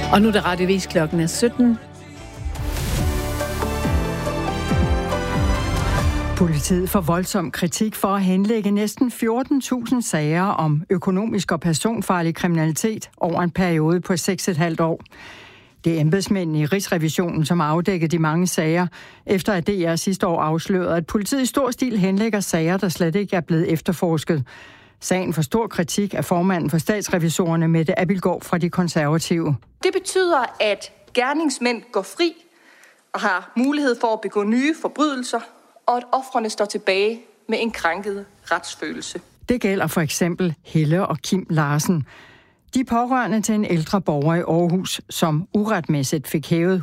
Og nu er det radiovis, klokken er 17. Politiet får voldsom kritik for at henlægge næsten 14.000 sager om økonomisk og personfarlig kriminalitet over en periode på 6,5 år. Det er embedsmændene i Rigsrevisionen, som har afdækket de mange sager, efter at DR sidste år afslørede, at politiet i stor stil henlægger sager, der slet ikke er blevet efterforsket. Sagen får stor kritik af formanden for statsrevisorerne, Mette Abildgaard fra De Konservative. Det betyder, at gerningsmænd går fri og har mulighed for at begå nye forbrydelser, og at ofrene står tilbage med en krænket retsfølelse. Det gælder for eksempel Helle og Kim Larsen. De pårørende til en ældre borger i Aarhus, som uretmæssigt fik hævet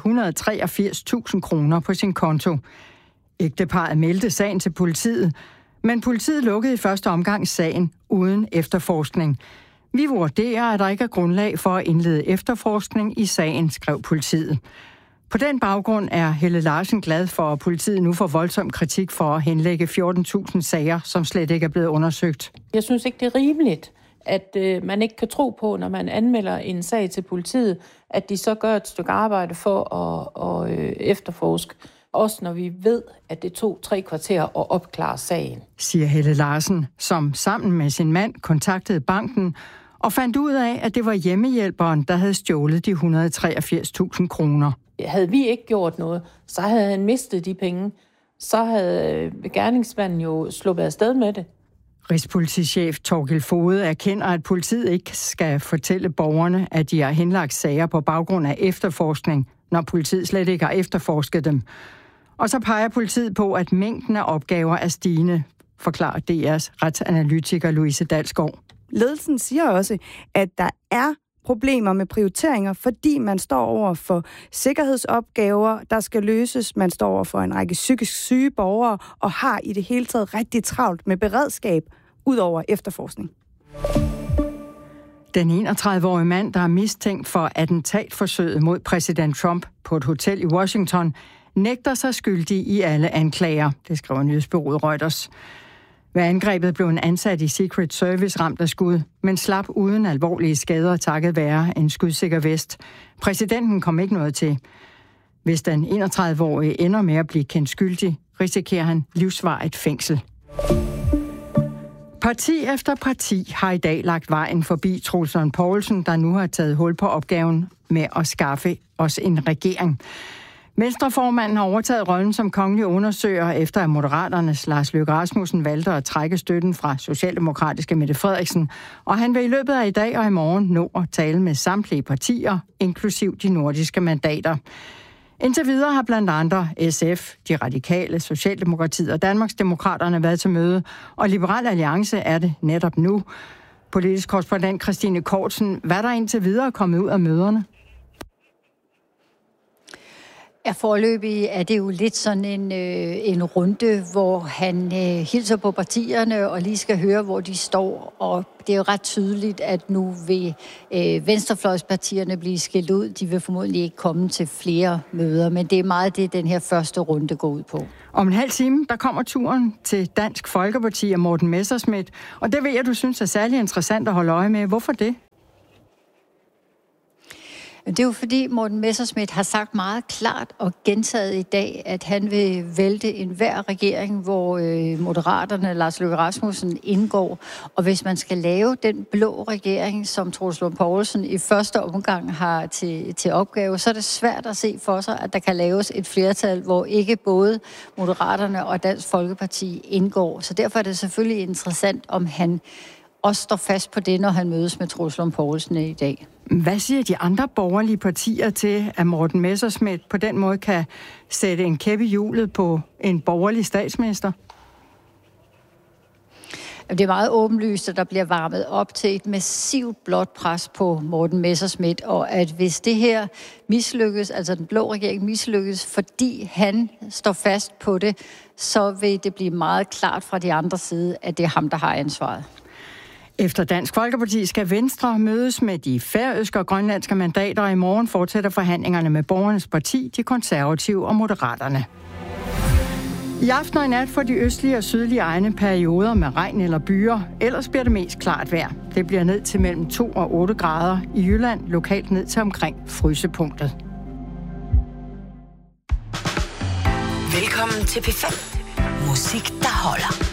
183.000 kroner på sin konto. Ægteparret meldte sagen til politiet, men politiet lukkede i første omgang sagen uden efterforskning. Vi vurderer, at der ikke er grundlag for at indlede efterforskning i sagen, skrev politiet. På den baggrund er Helle Larsen glad for, at politiet nu får voldsom kritik for at henlægge 14.000 sager, som slet ikke er blevet undersøgt. Jeg synes ikke, det er rimeligt, at man ikke kan tro på, når man anmelder en sag til politiet, at de så gør et stykke arbejde for at efterforske. Også når vi ved, at det tog 3 kvarter at opklare sagen. Siger Helle Larsen, som sammen med sin mand kontaktede banken og fandt ud af, at det var hjemmehjælperen, der havde stjålet de 183.000 kroner. Havde vi ikke gjort noget, så havde han mistet de penge. Så havde gerningsmanden jo sluppet afsted med det. Rigspolitichef Torgild Foged erkender, at politiet ikke skal fortælle borgerne, at de har henlagt sager på baggrund af efterforskning, når politiet slet ikke har efterforsket dem. Og så peger politiet på, at mængden af opgaver er stigende, forklarer DR's retsanalytiker Louise Dalsgaard. Ledelsen siger også, at der er problemer med prioriteringer, fordi man står over for sikkerhedsopgaver, der skal løses. Man står over for en række psykisk syge borgere og har i det hele taget rigtig travlt med beredskab ud over efterforskning. Den 31-årige mand, der er mistænkt for attentatforsøget mod præsident Trump på et hotel i Washington, nægter sig skyldig i alle anklager, det skriver nyhedsbureauet Reuters. Ved angrebet blev en ansat i Secret Service ramt af skud, men slap uden alvorlige skader takket være en skudsikker vest. Præsidenten kom ikke noget til. Hvis den 31-årige ender med at blive kendt skyldig, risikerer han livsvarigt fængsel. Parti efter parti har i dag lagt vejen forbi Troels Lund Poulsen, der nu har taget hul på opgaven med at skaffe os en regering. Venstreformanden har overtaget rollen som kongelig undersøger, efter at Moderaternes Lars Løkke Rasmussen valgte at trække støtten fra socialdemokratiske Mette Frederiksen, og han vil i løbet af i dag og i morgen nå at tale med samtlige partier, inklusiv de nordiske mandater. Indtil videre har blandt andre SF, De Radikale, Socialdemokratiet og Danmarksdemokraterne været til møde, og Liberal Alliance er det netop nu. Politisk korrespondent Christine Kortsen, hvad er der indtil videre kommet ud af møderne? Ja, foreløbig er det jo lidt sådan en runde, hvor han hilser på partierne og lige skal høre, hvor de står. Og det er jo ret tydeligt, at nu vil venstrefløjspartierne blive skilt ud. De vil formodentlig ikke komme til flere møder, men det er meget det, den her første runde går ud på. Om en halv time, der kommer turen til Dansk Folkeparti og Morten Messerschmidt. Og det ved jeg, du synes er særlig interessant at holde øje med. Hvorfor det? Det er jo fordi Morten Messerschmidt har sagt meget klart og gentaget i dag, at han vil vælte enhver regering, hvor Moderaterne, Lars Løkke Rasmussen, indgår. Og hvis man skal lave den blå regering, som Troels Lund Poulsen i første omgang har til opgave, så er det svært at se for sig, at der kan laves et flertal, hvor ikke både Moderaterne og Dansk Folkeparti indgår. Så derfor er det selvfølgelig interessant, om han også står fast på det, når han mødes med Troels Lund Poulsen i dag. Hvad siger de andre borgerlige partier til, at Morten Messerschmidt på den måde kan sætte en kæp i hjulet på en borgerlig statsminister? Det er meget åbenlyst, at der bliver varmet op til et massivt blåt pres på Morten Messerschmidt, og at hvis det her mislykkes, altså den blå regering mislykkes, fordi han står fast på det, så vil det blive meget klart fra de andre side, at det er ham, der har ansvaret. Efter Dansk Folkeparti skal Venstre mødes med de færøske og grønlandske mandater, og i morgen fortsætter forhandlingerne med Borgernes Parti, de konservative og Moderaterne. I aften og i nat får de østlige og sydlige egne perioder med regn eller byer. Ellers bliver det mest klart vejr. Det bliver ned til mellem 2 og 8 grader. I Jylland lokalt ned til omkring frysepunktet. Velkommen til P5. Musik, der holder.